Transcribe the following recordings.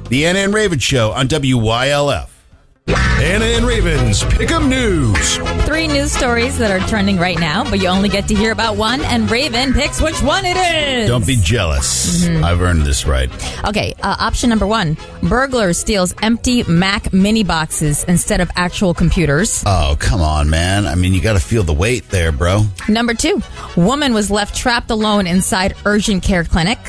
The Anna and Raven Show on WYLF. Anna and Raven's Pick'em News. 3 news stories that are trending right now, but you only get to hear about one, and Raven picks which one it is. Don't be jealous. I've earned this right. Okay, option number 1. Burglar steals empty Mac mini boxes instead of actual computers. Oh, come on, man. I mean, you got to feel the weight there, bro. Number 2. Woman was left trapped alone inside urgent care clinic.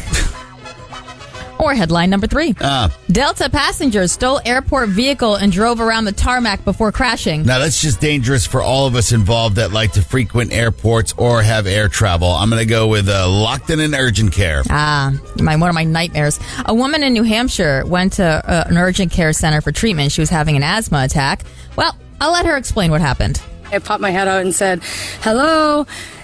Or headline number 3. Delta passengers stole airport vehicle and drove around the tarmac before crashing. Now, that's just dangerous for all of us involved that like to frequent airports or have air travel. I'm going to go with locked in an urgent care. One of my nightmares. A woman in New Hampshire went to an urgent care center for treatment. She was having an asthma attack. Well, I'll let her explain what happened. I popped my head out and said, hello.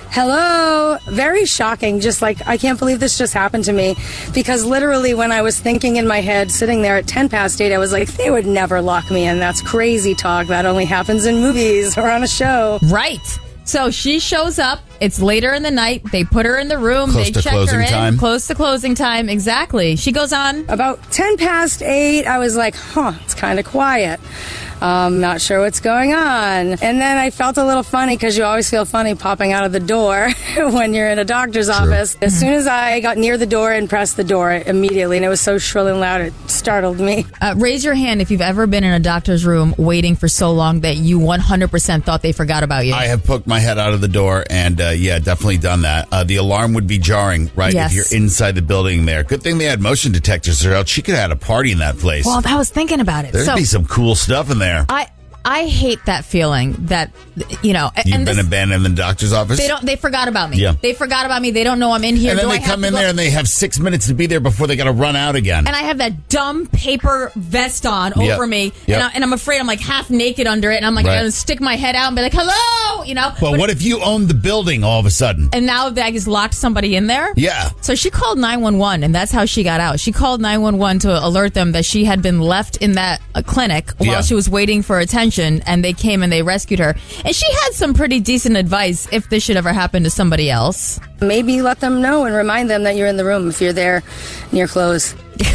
Very shocking. Just like, I can't believe this just happened to me. Because literally when I was thinking in my head, sitting there at 10 past 8, I was like, they would never lock me in. That's crazy talk. That only happens in movies or on a show. Right. So she shows up. It's later in the night. They put her in the room. Close they to check closing her in. time. Close to closing time. Exactly. She goes on. About 10 past 8, I was like, it's kind of quiet. Not sure what's going on. And then I felt a little funny because you always feel funny popping out of the door when you're in a doctor's office. As soon as I got near the door and pressed the door immediately, and it was so shrill and loud, it startled me. Raise your hand if you've ever been in a doctor's room waiting for so long that you 100% thought they forgot about you. I have poked my head out of the door and, definitely done that. The alarm would be jarring, right? Yes. If you're inside the building there. Good thing they had motion detectors or else she could have had a party in that place. Well, I was thinking about it. There'd be some cool stuff in there. I hate that feeling that, You've been abandoned in the doctor's office? They forgot about me. Yeah. They forgot about me. They don't know I'm in here. And then they come in there and they have 6 minutes to be there before they got to run out again. And I have that dumb paper vest on over me. Yep. And I'm afraid I'm like half naked under it. And I'm like, I'm going to stick my head out and be like, hello, Well, what if you owned the building all of a sudden? And now I just locked somebody in there? Yeah. So she called 911, and that's how she got out. She called 911 to alert them that she had been left in that clinic while she was waiting for attention, and they came and they rescued her. And she had some pretty decent advice if this should ever happen to somebody else. Maybe let them know and remind them that you're in the room if you're there in your clothes.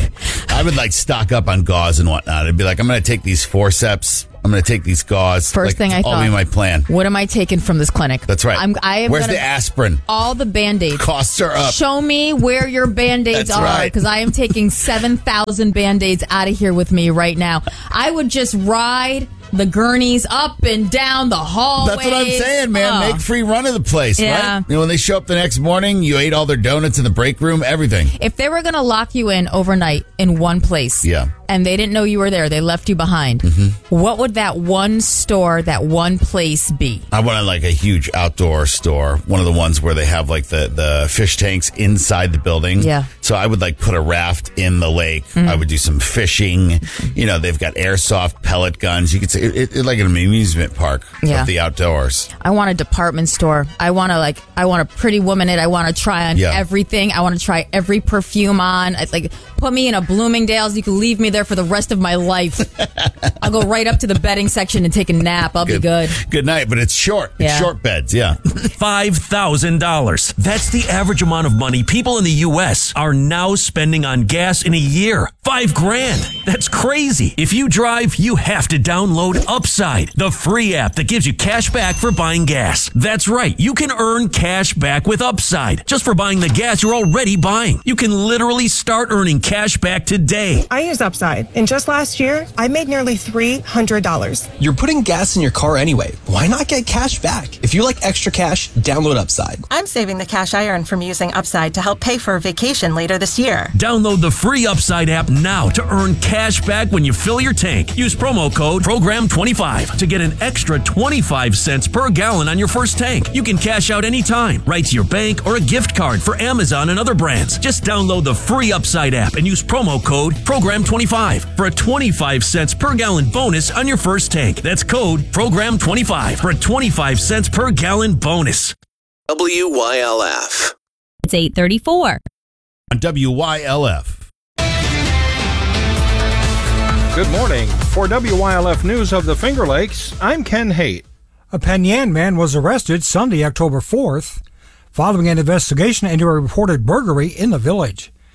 I would stock up on gauze and whatnot. I'd be like, I'm going to take these forceps. I'm going to take these gauze. First thing I thought. That'll be my plan. What am I taking from this clinic? That's right. Where's the aspirin? All the Band-Aids. Costs are up. Show me where your Band-Aids That's are, right. because I am taking 7,000 Band-Aids out of here with me right now. I would just ride the gurneys up and down the hallways. That's what I'm saying, man. Make free run of the place, Yeah. right? When they show up the next morning, you ate all their donuts in the break room, everything. If they were going to lock you in overnight in one place, and they didn't know you were there, they left you behind, what would that one store, that one place be? I wanted a huge outdoor store, one of the ones where they have the fish tanks inside the building. Yeah. So I would put a raft in the lake. I would do some fishing. They've got airsoft pellet guns. You could say it's like an amusement park of the outdoors. I want a department store. I want a Pretty Woman it. I want to try on everything. I want to try every perfume on. Put me in a Bloomingdale's. You can leave me there for the rest of my life. I'll go right up to the bedding section and take a nap. I'll be good. Good night, but it's short. It's short beds, $5,000. That's the average amount of money people in the U.S. are now spending on gas in a year. $5,000. That's crazy. If you drive, you have to download Upside, the free app that gives you cash back for buying gas. That's right. You can earn cash back with Upside just for buying the gas you're already buying. You can literally start earning cash back today. I use Upside, and just last year, I made nearly $300. You're putting gas in your car anyway. Why not get cash back? If you like extra cash, download Upside. I'm saving the cash I earn from using Upside to help pay for a vacation later this year. Download the free Upside app now to earn cash back when you fill your tank. Use promo code PROGRAM25 to get an extra 25 cents per gallon on your first tank. You can cash out anytime, right to your bank or a gift card for Amazon and other brands. Just download the free Upside app and use promo code PROGRAM25 for a 25 cents per gallon bonus on your first tank. That's code PROGRAM25 for a 25 cents per gallon bonus. WYLF. It's 8:34. On WYLF. Good morning. For WYLF News of the Finger Lakes, I'm Ken Haight. A Penyan man was arrested Sunday, October 4th, following an investigation into a reported burglary in the village.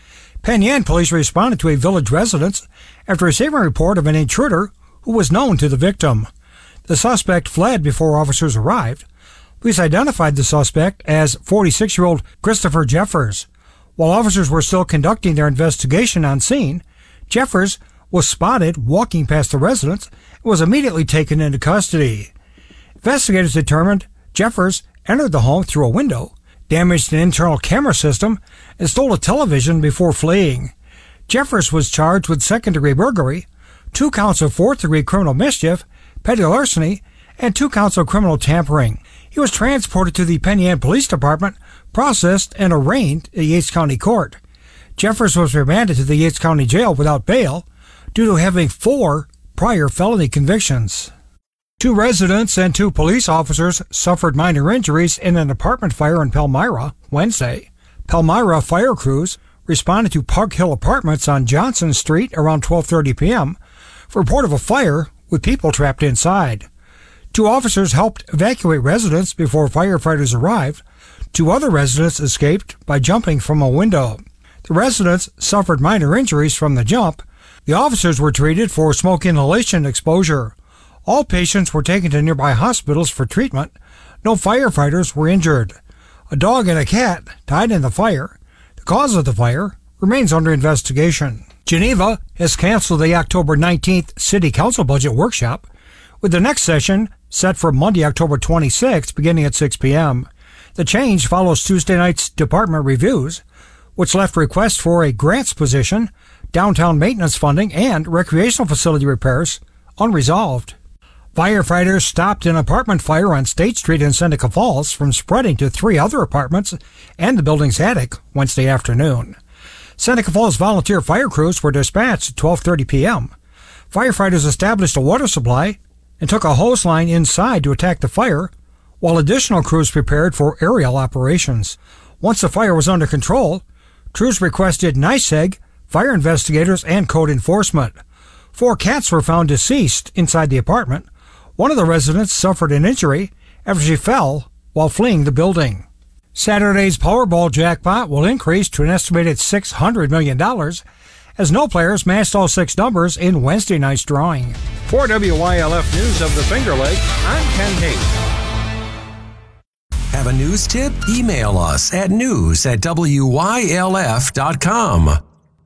Penn Yan police responded to a village residence after receiving a report of an intruder who was known to the victim. The suspect fled before officers arrived. Police identified the suspect as 46-year-old Christopher Jeffers. While officers were still conducting their investigation on scene, Jeffers was spotted walking past the residence and was immediately taken into custody. Investigators determined Jeffers entered the home through a window, damaged an internal camera system, and stole a television before fleeing. Jeffers was charged with second-degree burglary, 2 counts of fourth-degree criminal mischief, petty larceny, and 2 counts of criminal tampering. He was transported to the Penn Yan Police Department, processed, and arraigned at Yates County Court. Jeffers was remanded to the Yates County Jail without bail due to having 4 prior felony convictions. 2 residents and 2 police officers suffered minor injuries in an apartment fire in Palmyra Wednesday. Palmyra fire crews responded to Park Hill Apartments on Johnson Street around 12:30 p.m. for a report of a fire with people trapped inside. 2 officers helped evacuate residents before firefighters arrived. 2 other residents escaped by jumping from a window. The residents suffered minor injuries from the jump. The officers were treated for smoke inhalation exposure. All patients were taken to nearby hospitals for treatment. No firefighters were injured. A dog and a cat died in the fire. The cause of the fire remains under investigation. Geneva has canceled the October 19th City Council budget workshop, with the next session set for Monday, October 26th, beginning at 6 p.m. The change follows Tuesday night's department reviews, which left requests for a grants position, downtown maintenance funding, and recreational facility repairs unresolved. Firefighters stopped an apartment fire on State Street in Seneca Falls from spreading to 3 other apartments and the building's attic Wednesday afternoon. Seneca Falls volunteer fire crews were dispatched at 12:30 p.m. Firefighters established a water supply and took a hose line inside to attack the fire, while additional crews prepared for aerial operations. Once the fire was under control, crews requested NYSEG, fire investigators, and code enforcement. 4 cats were found deceased inside the apartment. One of the residents suffered an injury after she fell while fleeing the building. Saturday's Powerball jackpot will increase to an estimated $600 million as no players matched all 6 numbers in Wednesday night's drawing. For WYLF News of the Finger Lakes, I'm Ken Hayes. Have a news tip? Email us at news@wylf.com.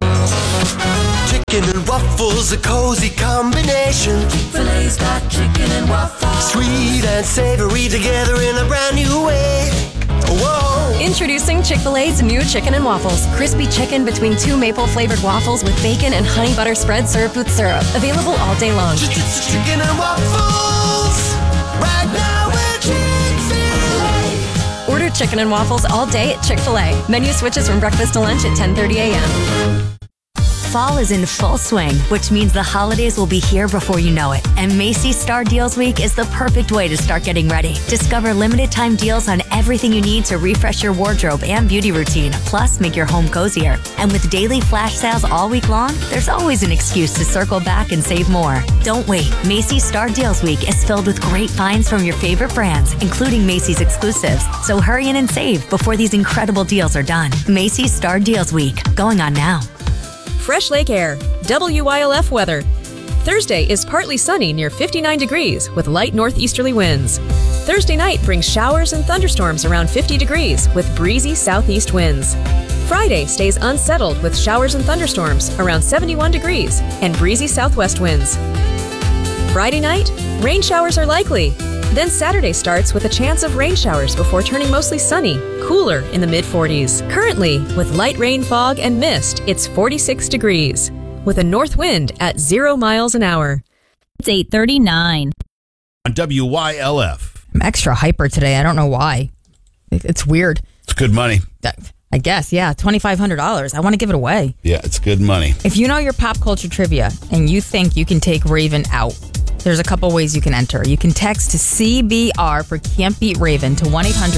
Chicken and waffles, a cozy combination. Chick-fil-A's got chicken and waffles. Sweet and savory together in a brand new way. Whoa! Introducing Chick-fil-A's new chicken and waffles. Crispy chicken between 2 maple-flavored waffles with bacon and honey butter spread served with syrup. Available all day long. Chicken and waffles. Right now we're Chick-fil-A. Order chicken and waffles all day at Chick-fil-A. Menu switches from breakfast to lunch at 10:30 a.m. Fall is in full swing, which means the holidays will be here before you know it. And Macy's Star Deals Week is the perfect way to start getting ready. Discover limited time deals on everything you need to refresh your wardrobe and beauty routine, plus make your home cozier. And with daily flash sales all week long, there's always an excuse to circle back and save more. Don't wait. Macy's Star Deals Week is filled with great finds from your favorite brands, including Macy's exclusives. So hurry in and save before these incredible deals are done. Macy's Star Deals Week, going on now. Fresh Lake Air, WYLF weather. Thursday is partly sunny near 59 degrees with light northeasterly winds. Thursday night brings showers and thunderstorms around 50 degrees with breezy southeast winds. Friday stays unsettled with showers and thunderstorms around 71 degrees and breezy southwest winds. Friday night, rain showers are likely. Then Saturday starts with a chance of rain showers before turning mostly sunny, cooler in the mid-40s. Currently, with light rain, fog, and mist, it's 46 degrees, with a north wind at 0 miles an hour. It's 8:39. On WYLF. I'm extra hyper today. I don't know why. It's weird. It's good money. I guess, yeah. $2,500. I want to give it away. Yeah, it's good money. If you know your pop culture trivia and you think you can take Raven out, there's a couple ways you can enter. You can text to CBR for Can't Beat Raven to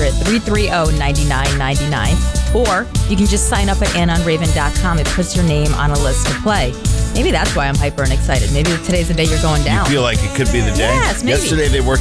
1-800-330-9999. Or you can just sign up at AnnOnRaven.com. It puts your name on a list to play. Maybe that's why I'm hyper and excited. Maybe today's the day you're going down. You feel like it could be the day? Yes, maybe. Yesterday they worked